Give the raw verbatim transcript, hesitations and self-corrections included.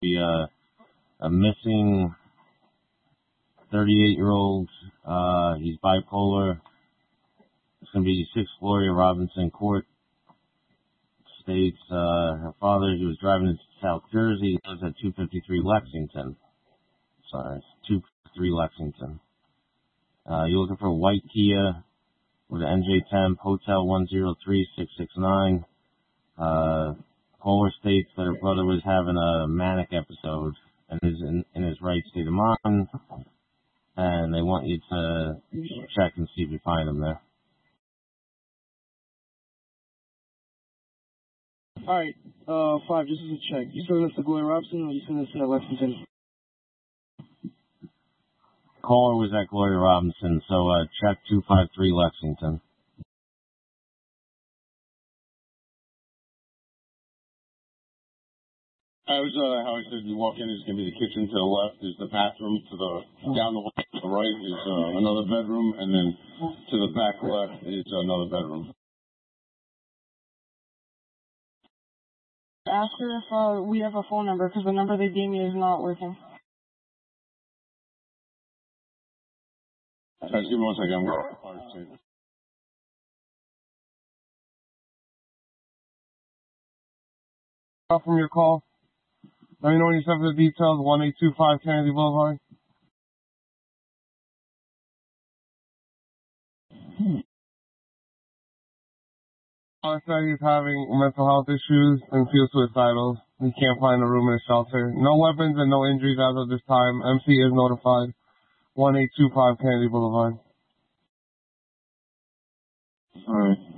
be a, a missing thirty-eight-year-old. Uh, he's bipolar. It's going to be six Gloria Robinson Court. States uh, her father, he was driving into South Jersey. He lives at two fifty-three Lexington. Sorry, two fifty-three Lexington. Uh, you're looking for a white Kia with an N J temp, Hotel one zero three six six nine. Uh, caller states that her brother was having a manic episode and is in, in his right state of mind, and they want you to check and see if you find him there. Alright, uh, five, just as a check. You sending this to Gloria Robinson or you sending this to Lexington? Caller was at Gloria Robinson, so uh, check two five three Lexington. I was, uh, how I said, you walk in, it's going to be the kitchen to the left, is the bathroom, to the, down the way to the right is uh, another bedroom, and then to the back left is another bedroom. Ask her if uh, we have a phone number, because the number they gave me is not working. Guys, give me one second, I'm going to fire station. From your call. Let me know when you send for the details. one eight two five Kennedy Boulevard. I said he's having mental health issues and feels suicidal. He can't find a room in a shelter. No weapons and no injuries as of this time. M C is notified. one eight two five Kennedy Boulevard. All right.